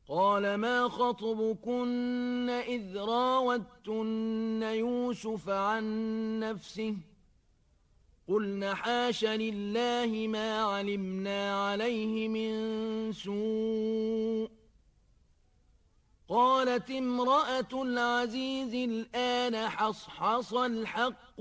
قال ما خطبكن إذ راوتن يوسف عن نفسه قلن حاش لله ما علمنا عليه من سوء قالت امرأة العزيز الآن حصحص الحق